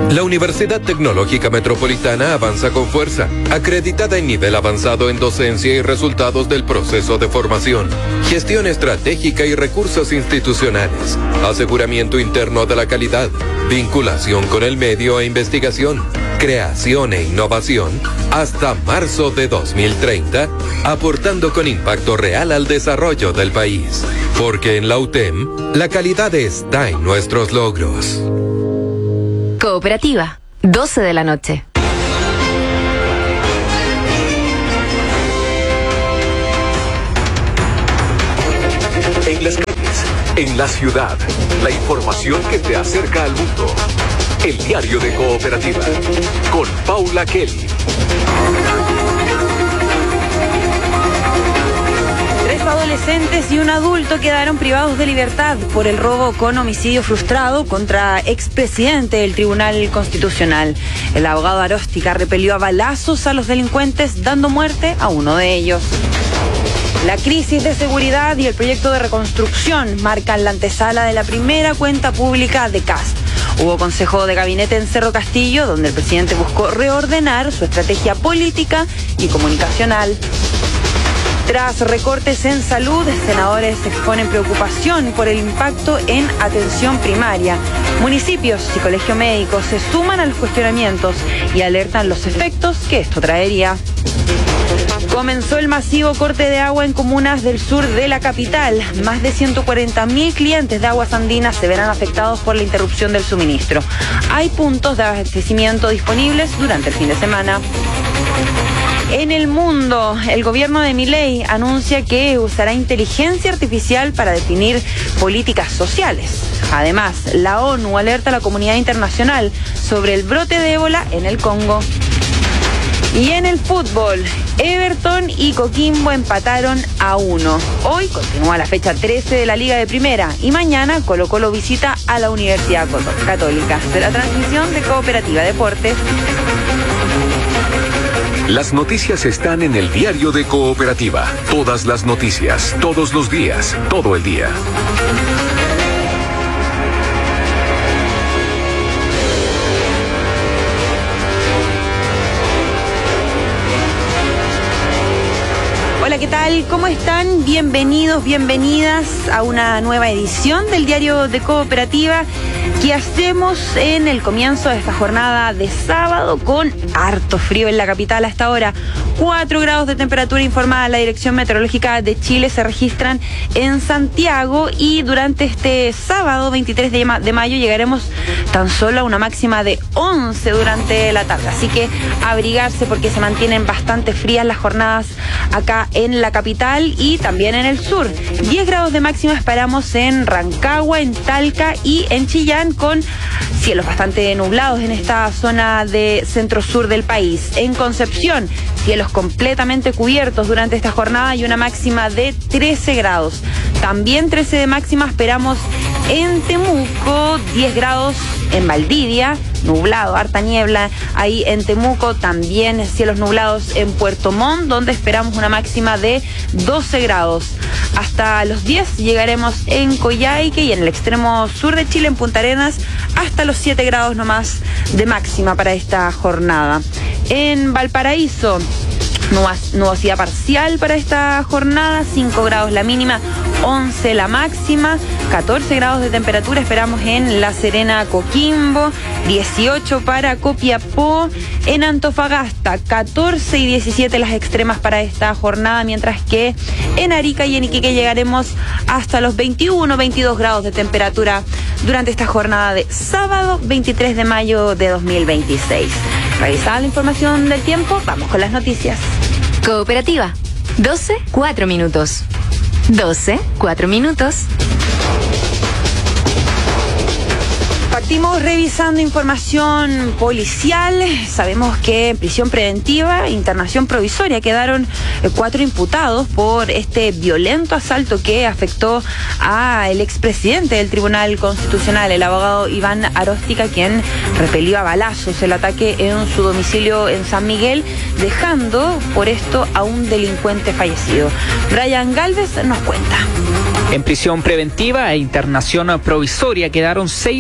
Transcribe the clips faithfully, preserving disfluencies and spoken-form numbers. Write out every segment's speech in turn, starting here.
La Universidad Tecnológica Metropolitana avanza con fuerza, acreditada en nivel avanzado en docencia y resultados del proceso de formación, gestión estratégica y recursos institucionales, aseguramiento interno de la calidad, vinculación con el medio e investigación, creación e innovación, hasta marzo de dos mil treinta, aportando con impacto real al desarrollo del país. Porque en la U T E M, la calidad está en nuestros logros. Cooperativa, doce de la noche. En las calles, en la ciudad, la información que te acerca al mundo. El diario de Cooperativa, con Paula Kelly. Tres adolescentes y un adulto quedaron privados de libertad por el robo con homicidio frustrado contra expresidente del Tribunal Constitucional. El abogado Aróstica repelió a balazos a los delincuentes, dando muerte a uno de ellos. La crisis de seguridad y el proyecto de reconstrucción marcan la antesala de la primera cuenta pública de Kast. Hubo consejo de gabinete en Cerro Castillo, donde el presidente buscó reordenar su estrategia política y comunicacional. Tras recortes en salud, senadores exponen preocupación por el impacto en atención primaria. Municipios y colegio médico se suman a los cuestionamientos y alertan los efectos que esto traería. Comenzó el masivo corte de agua en comunas del sur de la capital. Más de ciento cuarenta mil clientes de aguas andinas se verán afectados por la interrupción del suministro. Hay puntos de abastecimiento disponibles durante el fin de semana. En el mundo, el gobierno de Milei anuncia que usará inteligencia artificial para definir políticas sociales. Además, la ONU alerta a la comunidad internacional sobre el brote de ébola en el Congo. Y en el fútbol, Everton y Coquimbo empataron a uno. Hoy continúa la fecha trece de la Liga de Primera y mañana Colo Colo visita a la Universidad Católica. De la transmisión de Cooperativa Deportes. Las noticias están en el diario de Cooperativa. Todas las noticias, todos los días, todo el día. Hola, ¿qué tal? ¿Cómo están? Bienvenidos, bienvenidas a una nueva edición del Diario de Cooperativa que hacemos en el comienzo de esta jornada de sábado con harto frío en la capital hasta ahora. cuatro grados de temperatura informada la Dirección Meteorológica de Chile se registran en Santiago y durante este sábado veintitrés de mayo llegaremos tan solo a una máxima de once durante la tarde. Así que abrigarse porque se mantienen bastante frías las jornadas acá en la capital y también en el sur. diez grados de máxima esperamos en Rancagua, en Talca y en Chillán, con cielos bastante nublados en esta zona de centro-sur del país. En Concepción, cielos completamente cubiertos durante esta jornada y una máxima de trece grados. También trece de máxima esperamos en Temuco, diez grados en Valdivia, nublado, harta niebla ahí en Temuco, también cielos nublados en Puerto Montt, donde esperamos una máxima de doce grados. Hasta los diez llegaremos en Coyhaique y en el extremo sur de Chile, en Punta Arenas, hasta los siete grados nomás de máxima para esta jornada. En Valparaíso, nubosidad parcial para esta jornada, cinco grados la mínima, once la máxima, catorce grados de temperatura esperamos en La Serena, Coquimbo, dieciocho para Copiapó, en Antofagasta, catorce y diecisiete las extremas para esta jornada, mientras que en Arica y en Iquique llegaremos hasta los veintiuno, veintidós grados de temperatura durante esta jornada de sábado veintitrés de mayo de dos mil veintiséis. Revisada la información del tiempo, vamos con las noticias. Cooperativa, doce, cuatro minutos. doce, cuatro minutos. Partimos revisando información policial. Sabemos que en prisión preventiva, internación provisoria, quedaron eh, cuatro imputados por este violento asalto que afectó al expresidente del Tribunal Constitucional, el abogado Iván Aróstica, quien repelió a balazos el ataque en su domicilio en San Miguel, dejando por esto a un delincuente fallecido. Brian Galvez nos cuenta. En prisión preventiva e internación provisoria quedaron seis imputados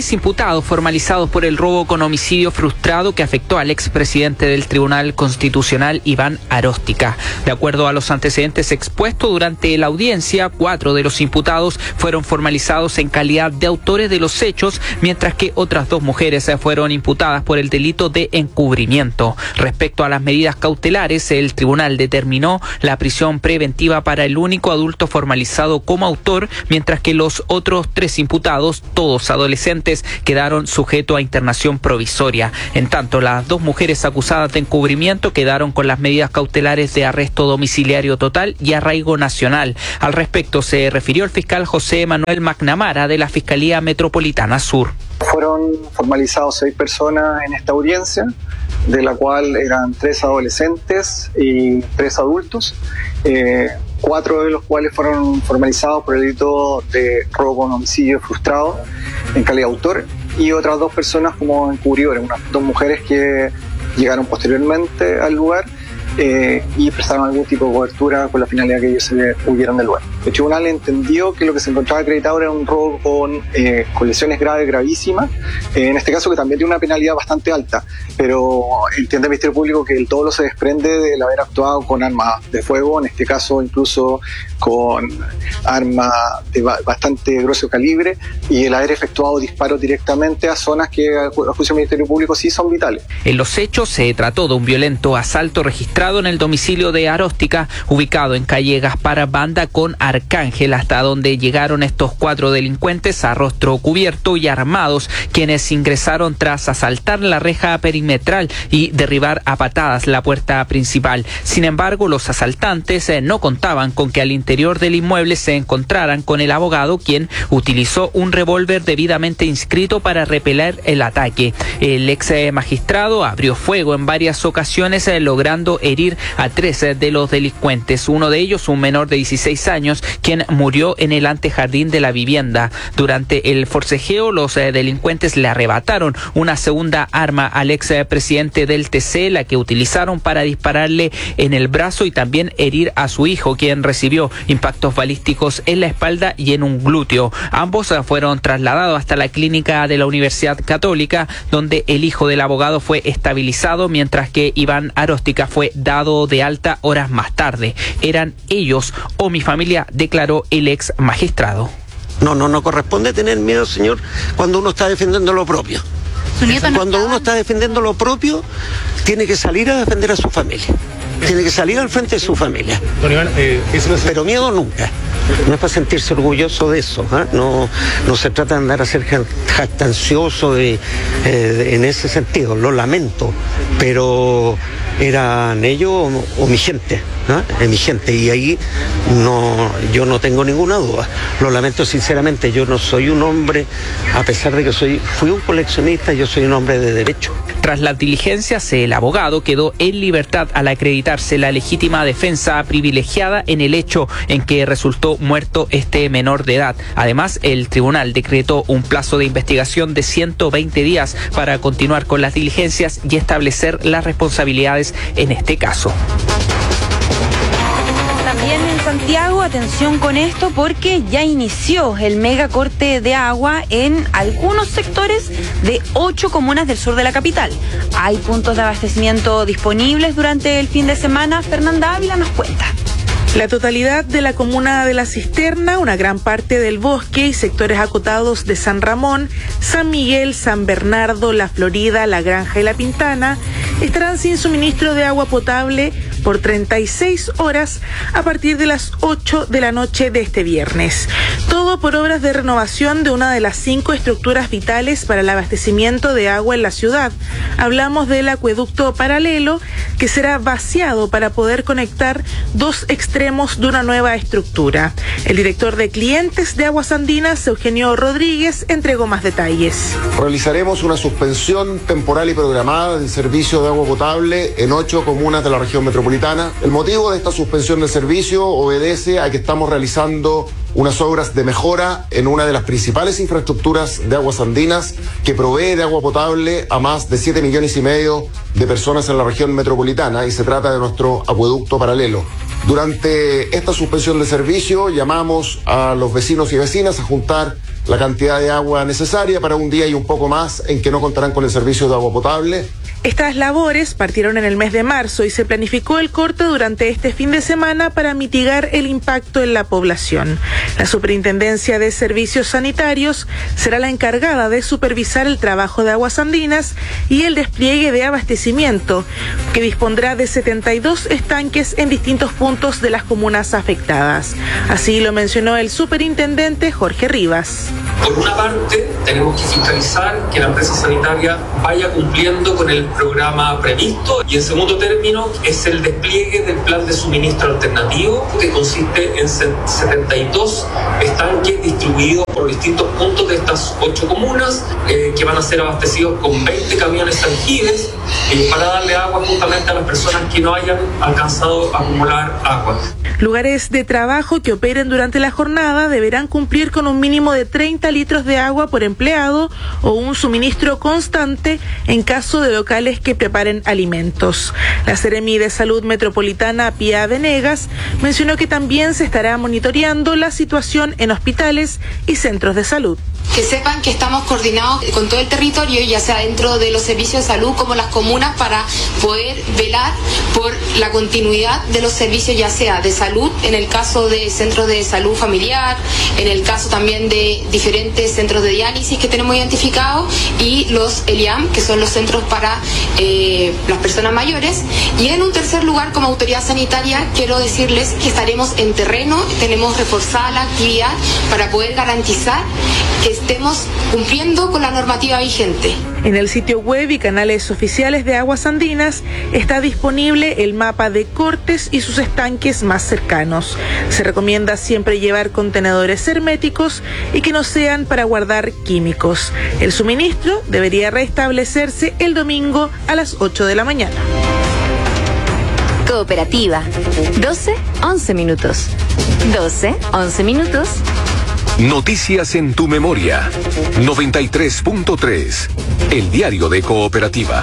imputados formalizados por el robo con homicidio frustrado que afectó al expresidente del Tribunal Constitucional, Iván Aróstica. De acuerdo a los antecedentes expuestos durante la audiencia, cuatro de los imputados fueron formalizados en calidad de autores de los hechos, mientras que otras dos mujeres fueron imputadas por el delito de encubrimiento. Respecto a las medidas cautelares, el tribunal determinó la prisión preventiva para el único adulto formalizado como autor, mientras que los otros tres imputados, todos adolescentes, quedaron sujetos a internación provisoria. En tanto, las dos mujeres acusadas de encubrimiento quedaron con las medidas cautelares de arresto domiciliario total y arraigo nacional. Al respecto se refirió el fiscal José Manuel McNamara de la Fiscalía Metropolitana Sur. Fueron formalizados seis personas en esta audiencia, de la cual eran tres adolescentes y tres adultos, eh, cuatro de los cuales fueron formalizados por el delito de robo con homicidio frustrado en calidad de autor, y otras dos personas como encubridores, unas dos mujeres que llegaron posteriormente al lugar eh, y prestaron algún tipo de cobertura con la finalidad que ellos se huyeran del lugar. El tribunal entendió que lo que se encontraba acreditado era un robo con, eh, con lesiones graves, gravísimas, eh, en este caso que también tiene una penalidad bastante alta, pero entiende el Ministerio Público que el dolo se desprende del haber actuado con armas de fuego, en este caso incluso con armas de ba- bastante grueso calibre, y el haber efectuado disparos directamente a zonas que a juicio del Ministerio Público sí son vitales. En los hechos se trató de un violento asalto registrado en el domicilio de Aróstica, ubicado en calle Gaspar Banda con Arcángel, hasta donde llegaron estos cuatro delincuentes a rostro cubierto y armados, quienes ingresaron tras asaltar la reja perimetral y derribar a patadas la puerta principal. Sin embargo, los asaltantes eh, no contaban con que al interior del inmueble se encontraran con el abogado, quien utilizó un revólver debidamente inscrito para repeler el ataque. El ex magistrado abrió fuego en varias ocasiones, eh, logrando herir a tres eh, de los delincuentes, uno de ellos un menor de dieciséis años, quien murió en el antejardín de la vivienda. Durante el forcejeo, los eh, delincuentes le arrebataron una segunda arma al ex eh, presidente del T C, la que utilizaron para dispararle en el brazo y también herir a su hijo, quien recibió impactos balísticos en la espalda y en un glúteo. Ambos eh, fueron trasladados hasta la clínica de la Universidad Católica, donde el hijo del abogado fue estabilizado, mientras que Iván Aróstica fue dado de alta horas más tarde. Eran ellos o mi familia, declaró el ex magistrado. No, no, no corresponde tener miedo, señor, cuando uno está defendiendo lo propio. Cuando uno está defendiendo lo propio, tiene que salir a defender a su familia. Tiene que salir al frente de su familia. Don Iván, eh, eso es... Pero miedo nunca. No es para sentirse orgulloso de eso, ¿eh? no, no se trata de andar a ser jactancioso de, eh, en ese sentido, lo lamento, pero eran ellos o, o mi gente, ¿eh? mi gente, y ahí no, yo no tengo ninguna duda. Lo lamento sinceramente, yo no soy un hombre, a pesar de que soy, fui un coleccionista, yo soy un hombre de derecho. Tras las diligencias, el abogado quedó en libertad al acreditarse la legítima defensa privilegiada en el hecho en que resultó muerto este menor de edad. Además, el tribunal decretó un plazo de investigación de ciento veinte días para continuar con las diligencias y establecer las responsabilidades en este caso. También en Santiago, atención con esto, porque ya inició el mega corte de agua en algunos sectores de ocho comunas del sur de la capital. Hay puntos de abastecimiento disponibles durante el fin de semana. Fernanda Ávila nos cuenta. La totalidad de la comuna de La Cisterna, una gran parte del Bosque y sectores acotados de San Ramón, San Miguel, San Bernardo, La Florida, La Granja y La Pintana estarán sin suministro de agua potable por treinta y seis horas a partir de las ocho de la noche de este viernes. Todo por obras de renovación de una de las cinco estructuras vitales para el abastecimiento de agua en la ciudad. Hablamos del acueducto paralelo, que será vaciado para poder conectar dos extremos de una nueva estructura. El director de clientes de Aguas Andinas, Eugenio Rodríguez, entregó más detalles. Realizaremos una suspensión temporal y programada del servicio de agua potable en ocho comunas de la región metropolitana. El motivo de esta suspensión del servicio obedece a que estamos realizando unas obras de mejora en una de las principales infraestructuras de Aguas Andinas, que provee de agua potable a más de siete millones y medio de personas en la región metropolitana, y se trata de nuestro acueducto paralelo. Durante esta suspensión de servicio llamamos a los vecinos y vecinas a juntar la cantidad de agua necesaria para un día y un poco más en que no contarán con el servicio de agua potable. Estas labores partieron en el mes de marzo y se planificó el corte durante este fin de semana para mitigar el impacto en la población. La Superintendencia de Servicios Sanitarios será la encargada de supervisar el trabajo de Aguas Andinas y el despliegue de abastecimiento, que dispondrá de setenta y dos estanques en distintos puntos de las comunas afectadas. Así lo mencionó el superintendente Jorge Rivas. Por una parte, tenemos que fiscalizar que la empresa sanitaria vaya cumpliendo con el programa previsto, y en segundo término es el despliegue del plan de suministro alternativo, que consiste en setenta y dos estanques distribuidos por distintos puntos de estas ocho comunas, eh, que van a ser abastecidos con veinte camiones aljibes eh, para darle agua justamente a las personas que no hayan alcanzado a acumular agua. Lugares de trabajo que operen durante la jornada deberán cumplir con un mínimo de treinta litros de agua por empleado o un suministro constante en caso de locales que preparen alimentos. La Seremi de Salud Metropolitana, Pía Venegas, mencionó que también se estará monitoreando la situación en hospitales y centros de salud. Que sepan que estamos coordinados con todo el territorio, ya sea dentro de los servicios de salud como las comunas, para poder velar por la continuidad de los servicios, ya sea de salud, en el caso de centros de salud familiar, en el caso también de diferentes centros de diálisis que tenemos identificados, y los E L I A M, que son los centros para eh, las personas mayores. Y en un tercer lugar, como autoridad sanitaria, quiero decirles que estaremos en terreno, tenemos reforzada la actividad para poder garantizar que estemos cumpliendo con la normativa vigente. En el sitio web y canales oficiales de Aguas Andinas está disponible el mapa de cortes y sus estanques más cercanos. Se recomienda siempre llevar contenedores herméticos y que no sean para guardar químicos. El suministro debería restablecerse el domingo a las ocho de la mañana. Cooperativa. doce, once minutos. doce, once minutos. Noticias en tu memoria. noventa y tres punto tres. El diario de Cooperativa.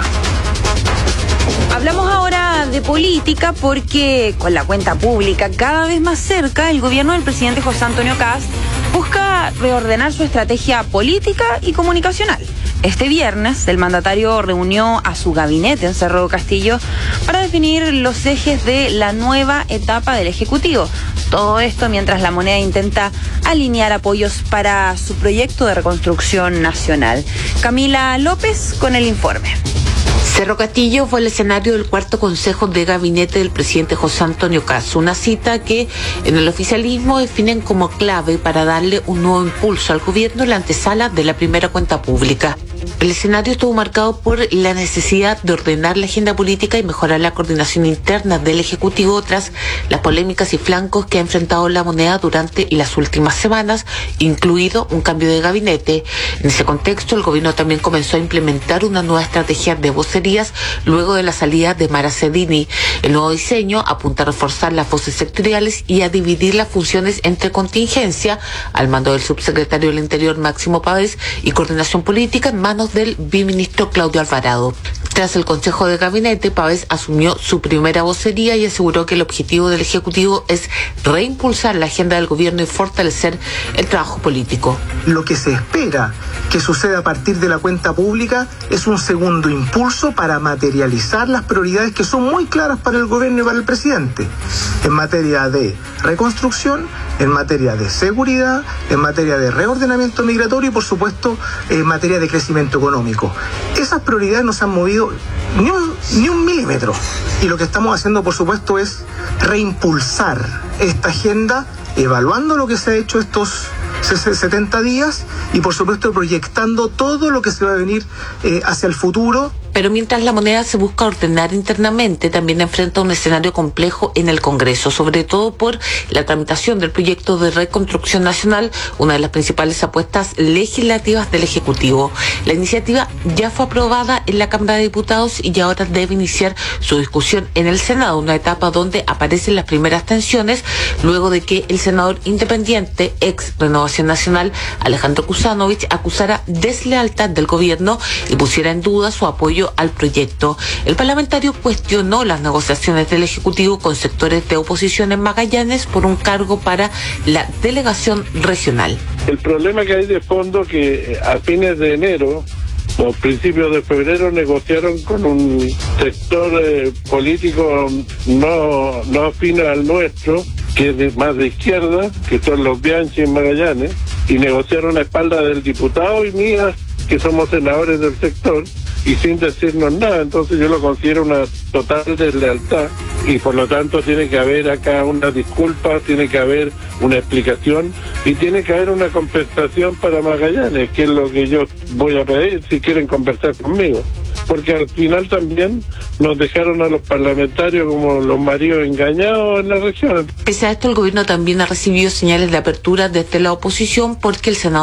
Hablamos ahora de política porque con la cuenta pública cada vez más cerca, el gobierno del presidente José Antonio Kast busca reordenar su estrategia política y comunicacional. Este viernes, el mandatario reunió a su gabinete en Cerro de Castillo para definir los ejes de la nueva etapa del Ejecutivo. Todo esto mientras La Moneda intenta alinear apoyos para su proyecto de reconstrucción nacional. Camila López con el informe. Cerro Castillo fue el escenario del cuarto consejo de gabinete del presidente José Antonio Kast, una cita que en el oficialismo definen como clave para darle un nuevo impulso al gobierno en la antesala de la primera cuenta pública. El escenario estuvo marcado por la necesidad de ordenar la agenda política y mejorar la coordinación interna del Ejecutivo tras las polémicas y flancos que ha enfrentado La Moneda durante las últimas semanas, incluido un cambio de gabinete. En ese contexto, el gobierno también comenzó a implementar una nueva estrategia de vocerías luego de la salida de Mara Cedini. El nuevo diseño apunta a reforzar las voces sectoriales y a dividir las funciones entre contingencia, al mando del subsecretario del Interior Máximo Pavés, y coordinación política en manos del viceministro Claudio Alvarado. Tras el Consejo de Gabinete, Pavés asumió su primera vocería y aseguró que el objetivo del Ejecutivo es reimpulsar la agenda del gobierno y fortalecer el trabajo político. Lo que se espera que suceda a partir de la cuenta pública es un segundo impulso para materializar las prioridades que son muy claras para el gobierno y para el presidente, en materia de reconstrucción, en materia de seguridad, en materia de reordenamiento migratorio y, por supuesto, en materia de crecimiento económico. Esas prioridades no se han movido ni un, ni un milímetro. Y lo que estamos haciendo, por supuesto, es reimpulsar esta agenda, evaluando lo que se ha hecho estos setenta días y, por supuesto, proyectando todo lo que se va a venir eh, hacia el futuro. Pero mientras La Moneda se busca ordenar internamente, también enfrenta un escenario complejo en el Congreso, sobre todo por la tramitación del proyecto de reconstrucción nacional, una de las principales apuestas legislativas del Ejecutivo. La iniciativa ya fue aprobada en la Cámara de Diputados y ahora debe iniciar su discusión en el Senado, una etapa donde aparecen las primeras tensiones luego de que el senador independiente, ex Renovación Nacional, Alejandro Kuzanovich, acusara deslealtad del gobierno y pusiera en duda su apoyo apoyo al proyecto. El parlamentario cuestionó las negociaciones del Ejecutivo con sectores de oposición en Magallanes por un cargo para la delegación regional. El problema que hay de fondo que a fines de enero o principios de febrero negociaron con un sector eh, político no, no afín al nuestro, que es de, más de izquierda, que son los Bianchi en Magallanes, y negociaron a espaldas del diputado y mía, que somos senadores del sector, y sin decirnos nada. Entonces yo lo considero una total deslealtad y por lo tanto tiene que haber acá una disculpa, tiene que haber una explicación y tiene que haber una compensación para Magallanes, que es lo que yo voy a pedir si quieren conversar conmigo. Porque al final también nos dejaron a los parlamentarios como los maridos engañados en la región. Pese a esto, el gobierno también ha recibido señales de apertura desde la oposición porque el Senado